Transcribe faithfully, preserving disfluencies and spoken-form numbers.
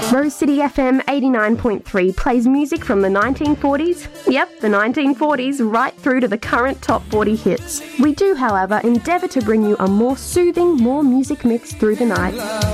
Rose City F M eighty-nine point three plays music from the nineteen forties, yep, the nineteen forties, right through to the current top forty hits. We do, however, endeavour to bring you a more soothing, more music mix through the night.